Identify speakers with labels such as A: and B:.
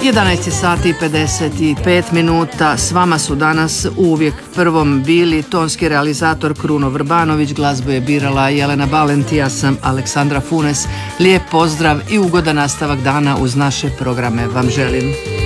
A: 11 sati i 55 minuta. S vama su danas uvijek prvom bili tonski realizator Kruno Vrbanović, glazbu je birala Jelena Balenti, ja sam Aleksandra Funes. Lijep pozdrav i ugodan nastavak dana uz naše programe vam želim.